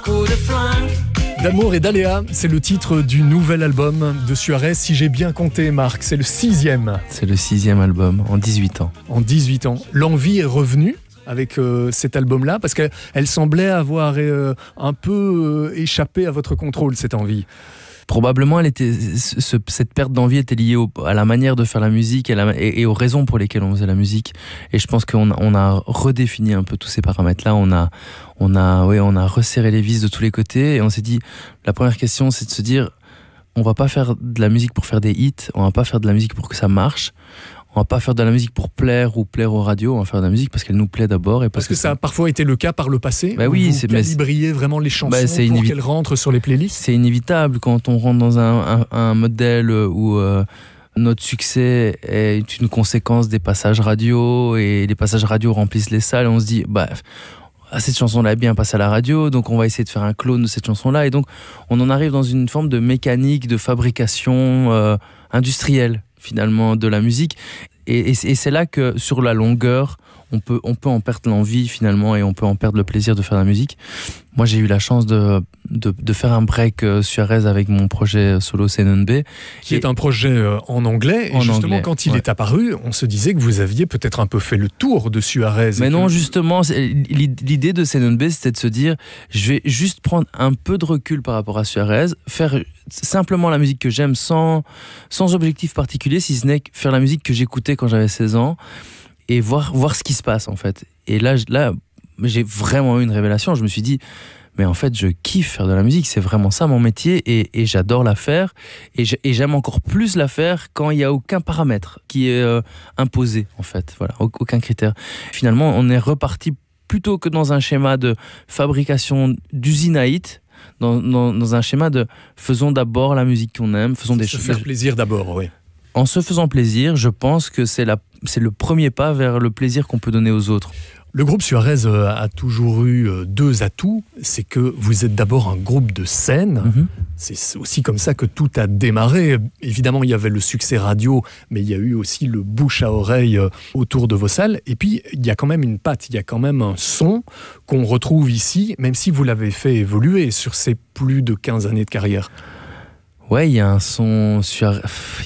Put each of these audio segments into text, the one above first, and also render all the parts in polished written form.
coup de flingue. D'amour et d'aléa, c'est le titre du nouvel album de Suarez. Si j'ai bien compté, Marc, c'est le 6e. C'est le 6e album, en 18 ans. En 18 ans. L'envie est revenue avec cet album-là, parce qu'elle semblait avoir un peu échappé à votre contrôle, cette envie. Probablement, cette perte d'envie était liée à la manière de faire la musique et aux raisons pour lesquelles on faisait la musique. Et je pense qu'on a redéfini un peu tous ces paramètres-là. On a resserré les vis de tous les côtés et on s'est dit, la première question, c'est de se dire, on va pas faire de la musique pour faire des hits, on va pas faire de la musique pour que ça marche. On va pas faire de la musique pour plaire ou plaire aux radios, on va faire de la musique parce qu'elle nous plaît d'abord. Et parce que ça a parfois été le cas par le passé. Oui, vous calibriez vraiment les chansons pour qu'elles rentrent sur les playlists. C'est inévitable quand on rentre dans un modèle où notre succès est une conséquence des passages radio et les passages radio remplissent les salles. On se dit, cette chanson-là est bien passée à la radio, donc on va essayer de faire un clone de cette chanson-là. Et donc on en arrive dans une forme de mécanique de fabrication industrielle, finalement, de la musique. Et c'est là que, sur la longueur, on peut en perdre l'envie, finalement, et on peut en perdre le plaisir de faire la musique. Moi, j'ai eu la chance de faire un break Suarez avec mon projet solo CNNB. Qui est un projet en anglais. Et justement, quand il est apparu, on se disait que vous aviez peut-être un peu fait le tour de Suarez. Mais non, justement, l'idée de CNNB, c'était de se dire, je vais juste prendre un peu de recul par rapport à Suarez, faire simplement la musique que j'aime sans objectif particulier, si ce n'est que faire la musique que j'écoutais quand j'avais 16 ans et voir ce qui se passe, en fait. Et là, j'ai vraiment eu une révélation. Je me suis dit, mais en fait, je kiffe faire de la musique, c'est vraiment ça mon métier et j'adore la faire. Et j'aime encore plus la faire quand il n'y a aucun paramètre qui est imposé, en fait. Voilà, aucun critère. Finalement, on est reparti plutôt que dans un schéma de fabrication d'usine à hits, dans un schéma de faisons d'abord la musique qu'on aime, faisons des choses. Se faire plaisir d'abord, oui. En se faisant plaisir, je pense que c'est le premier pas vers le plaisir qu'on peut donner aux autres. Le groupe Suarez a toujours eu deux atouts. C'est que vous êtes d'abord un groupe de scène. Mm-hmm. C'est aussi comme ça que tout a démarré. Évidemment, il y avait le succès radio, mais il y a eu aussi le bouche à oreille autour de vos salles. Et puis, il y a quand même une patte, il y a quand même un son qu'on retrouve ici, même si vous l'avez fait évoluer sur ces plus de 15 années de carrière. Ouais, il y a un son Suarez,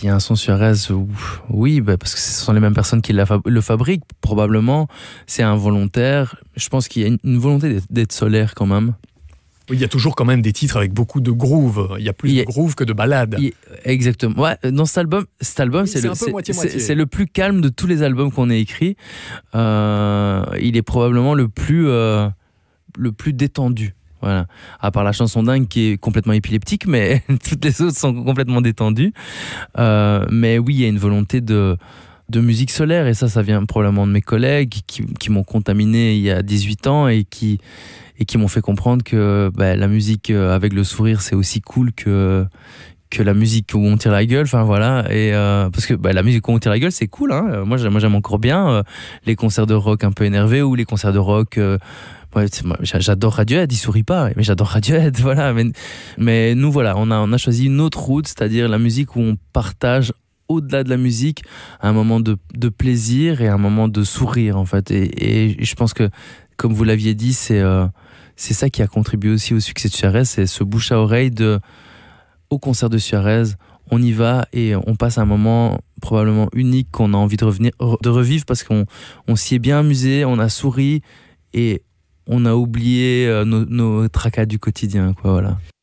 oui, parce que ce sont les mêmes personnes qui le fabriquent, probablement. C'est involontaire. Je pense qu'il y a une volonté d'être solaire quand même. Oui, il y a toujours quand même des titres avec beaucoup de groove. Il y a plus de groove que de ballades. Exactement. Ouais, dans cet album, oui, c'est le plus calme de tous les albums qu'on ait écrits. Il est probablement le plus détendu. Voilà. À part la chanson Dingue qui est complètement épileptique, mais toutes les autres sont complètement détendues. Mais oui, il y a une volonté de musique solaire et ça vient probablement de mes collègues qui m'ont contaminé il y a 18 ans et qui m'ont fait comprendre que la musique avec le sourire, c'est aussi cool que la musique où on tire la gueule, enfin voilà, et parce que la musique où on tire la gueule, c'est cool, hein. Moi j'aime encore bien les concerts de rock un peu énervés ou les concerts de rock. J'adore Radiohead, il sourit pas, mais j'adore Radiohead, voilà. Mais nous, voilà, on a choisi une autre route, c'est-à-dire la musique où on partage au-delà de la musique un moment de plaisir et un moment de sourire, en fait. Et je pense que, comme vous l'aviez dit, c'est ça qui a contribué aussi au succès de Suarez, c'est ce bouche à oreille au concert de Suarez. On y va et on passe un moment probablement unique qu'on a envie de revivre parce qu'on s'y est bien amusé, on a souri et on a oublié nos tracas du quotidien, quoi, voilà.